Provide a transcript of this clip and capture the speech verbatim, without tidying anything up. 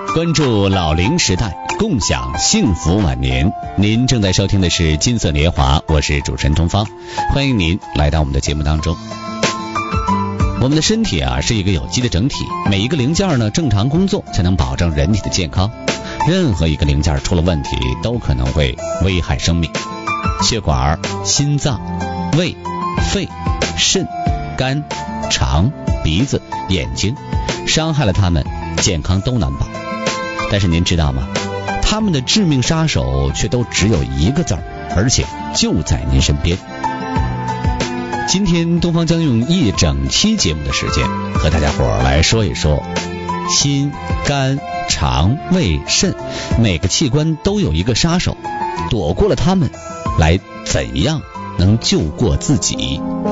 关注老龄时代，共享幸福晚年。您正在收听的是金色年华，我是主持人东方，欢迎您来到我们的节目当中。我们的身体啊是一个有机的整体，每一个零件呢正常工作才能保证人体的健康。任何一个零件出了问题，都可能会危害生命。血管、心脏、胃、肺、肾、肝、肠、鼻子、眼睛，伤害了它们，健康都难保。但是您知道吗？它们的致命杀手却都只有一个字儿，而且就在您身边。今天东方将用一整期节目的时间和大家伙儿来说一说心、肝、肠、胃、肾，每个器官都有一个杀手，躲过了它们，来怎样能救过自己。